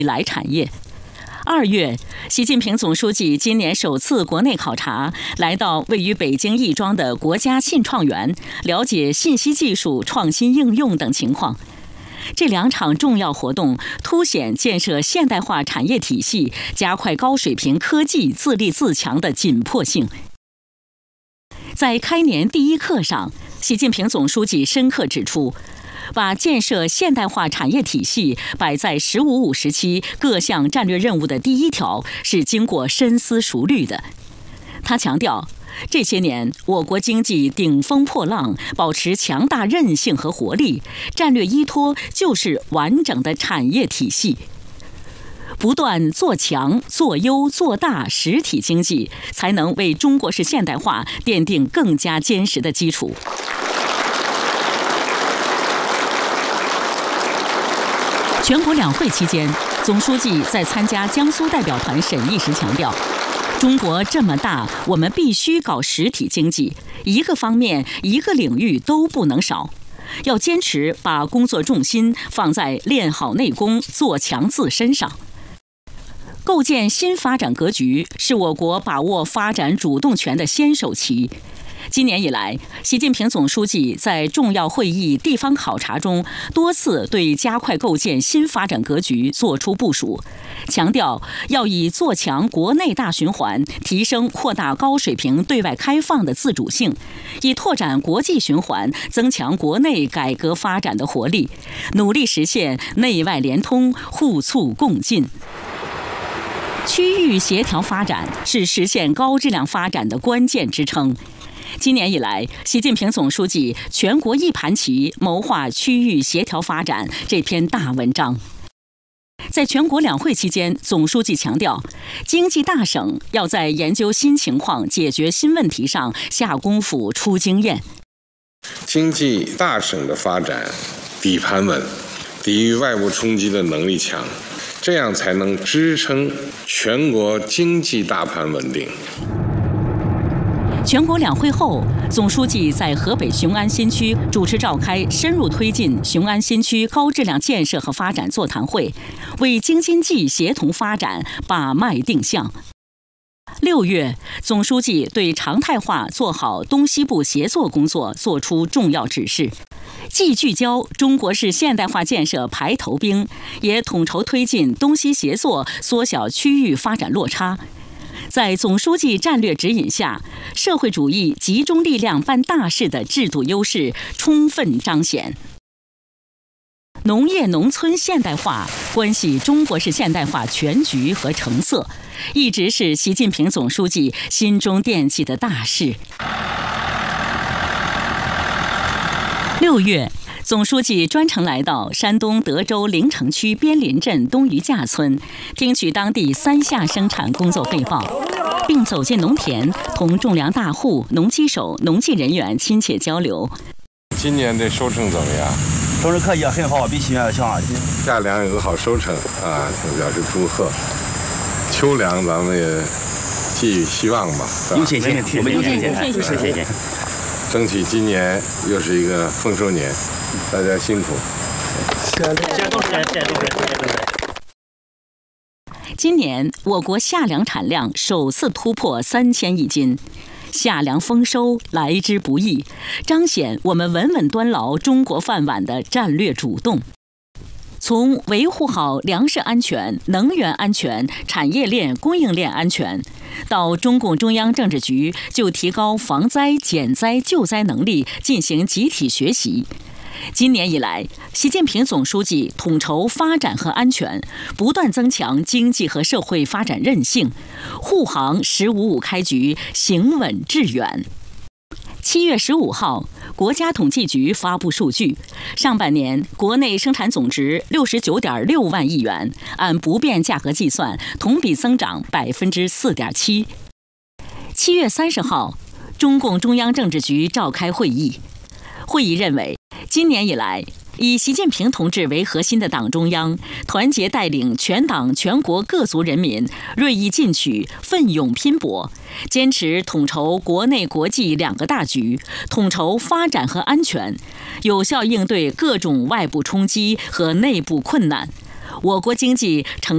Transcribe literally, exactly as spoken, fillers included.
来产业。二月，习近平总书记今年首次国内考察，来到位于北京亦庄的国家信创园，了解信息技术创新应用等情况。这两场重要活动凸显建设现代化产业体系、加快高水平科技自立自强的紧迫性。在开年第一课上，习近平总书记深刻指出，把建设现代化产业体系摆在“十五五”时期各项战略任务的第一条，是经过深思熟虑的。他强调，这些年我国经济顶风破浪，保持强大韧性和活力，战略依托就是完整的产业体系。不断做强、做优、做大实体经济，才能为中国式现代化奠定更加坚实的基础。全国两会期间，总书记在参加江苏代表团审议时强调，中国这么大，我们必须搞实体经济，一个方面、一个领域都不能少。要坚持把工作重心放在练好内功、做强自身上。构建新发展格局是我国把握发展主动权的先手棋。今年以来，习近平总书记在重要会议、地方考察中多次对加快构建新发展格局作出部署，强调要以做强国内大循环、提升扩大高水平对外开放的自主性，以拓展国际循环、增强国内改革发展的活力，努力实现内外联通、互促共进。区域协调发展是实现高质量发展的关键支撑。今年以来，习近平总书记全国一盘棋谋划区域协调发展这篇大文章。在全国两会期间，总书记强调，经济大省要在研究新情况、解决新问题上下功夫、出经验。 经济大省的发展底盘稳，抵御外部冲击的能力强，这样才能支撑全国经济大盘稳定。 全国两会后，总书记在河北雄安新区主持召开深入推进雄安新区高质量建设和发展座谈会，为京津冀协同发展把脉定向。六月，总书记对常态化做好东西部协作工作作出重要指示，既聚焦中国式现代化建设排头兵，也统筹推进东西协作，缩小区域发展落差。在总书记战略指引下，社会主义集中力量办大事的制度优势充分彰显。农业农村现代化关系中国式现代化全局和成色，一直是习近平总书记心中惦记的大事。六月，总书记专程来到山东德州临城区边林镇东余架村，听取当地三下生产工作汇报，并走进农田，同种粮大户、农机手、农技人员亲切交流。 今年的收成怎么样？ 收成可以，很好，比去年要强。 夏粮有个好收成啊，表示祝贺。秋粮咱们也寄予希望吧。 有信心，我们有信心，有信心。 争取今年又是一个丰收年，大家辛苦。 谢谢董事长，谢谢董事长，谢谢董事长。 今年我国夏粮产量首次突破三千亿斤，夏粮丰收来之不易，彰显我们稳稳端牢中国饭碗的战略主动。从维护好粮食安全、能源安全、产业链、供应链安全，到中共中央政治局就提高防灾、减灾、救灾能力进行集体学习。今年以来，习近平总书记统筹发展和安全，不断增强经济和社会发展韧性，护航“十五五”开局，行稳致远。七月十五号，国家统计局发布数据，上半年国内生产总值六十九点六万亿元，按不变价格计算，同比增长百分之四点七。七月三十号，中共中央政治局召开会议，会议认为，今年以来，以习近平同志为核心的党中央团结带领全党全国各族人民锐意进取、奋勇拼搏，坚持统筹国内国际两个大局，统筹发展和安全，有效应对各种外部冲击和内部困难，我国经济呈